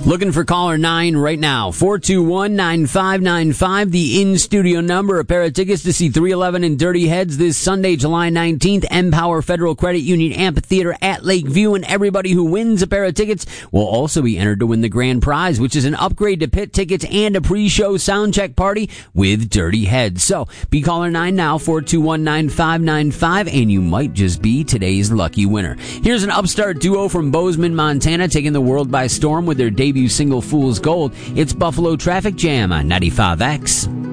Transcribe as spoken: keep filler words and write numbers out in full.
Looking for caller nine right now. four two one, nine five nine five, the in-studio number. A pair of tickets to see three eleven and Dirty Heads this Sunday, July nineteenth. Empower Federal Credit Union Amphitheater at Lakeview. And everybody who wins a pair of tickets will also be entered to win the grand prize, which is an upgrade to pit tickets and a pre-show soundcheck party with Dirty Heads. So be caller nine now, four two one, nine five nine five, and you might just be today's lucky winner. Here's an upstart duo from Bozeman, Montana, taking the world by storm with their debut single Fool's Gold. It's Buffalo Traffic Jam on ninety-five X.